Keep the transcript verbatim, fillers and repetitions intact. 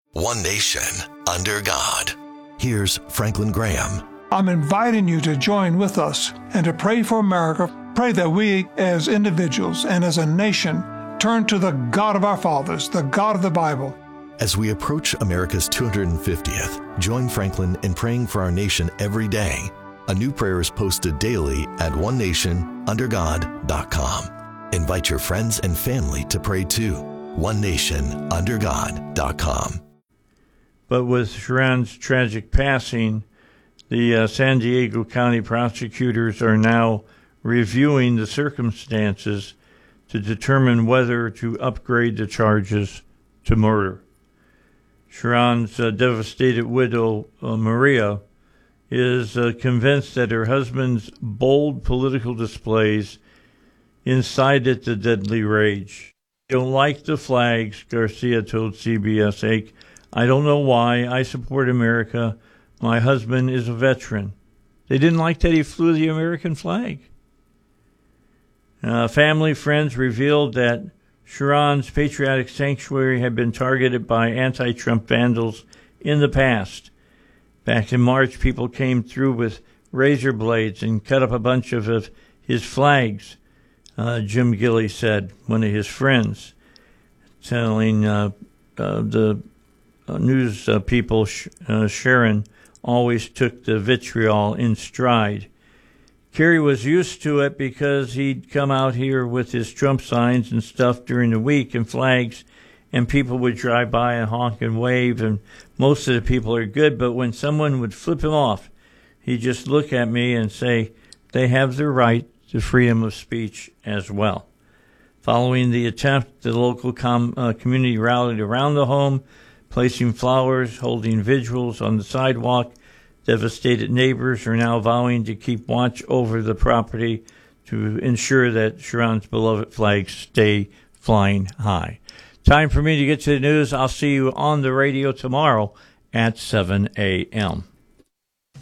One nation, under God. Here's Franklin Graham. I'm inviting you to join with us and to pray for America. Pray that we as individuals and as a nation turn to the God of our fathers, the God of the Bible. As we approach America's two hundred fiftieth, join Franklin in praying for our nation every day. A new prayer is posted daily at one nation under god dot com. Invite your friends and family to pray too. one nation under god dot com. But with Sharon's tragic passing, the uh, San Diego County prosecutors are now reviewing the circumstances to determine whether to upgrade the charges to murder. Sharon's uh, devastated widow, uh, Maria, is uh, convinced that her husband's bold political displays incited the deadly rage. I don't like the flags, Garcia told C B S eight. I don't know why. I support America. My husband is a veteran. They didn't like that he flew the American flag. Uh, family friends revealed that Sharon's patriotic sanctuary had been targeted by anti-Trump vandals in the past. Back in March, people came through with razor blades and cut up a bunch of, of his flags, uh, Jim Gilley said, one of his friends, telling uh, uh, the uh, news uh, people sh- uh, Sharon always took the vitriol in stride. Kerry was used to it because he'd come out here with his Trump signs and stuff during the week and flags, and people would drive by and honk and wave, and most of the people are good, but when someone would flip him off, he'd just look at me and say, they have the right to freedom of speech as well. Following the attempt, the local com- uh, community rallied around the home, placing flowers, holding vigils on the sidewalk. Devastated neighbors are now vowing to keep watch over the property to ensure that Sharon's beloved flags stay flying high. Time for me to get to the news. I'll see you on the radio tomorrow at seven a.m.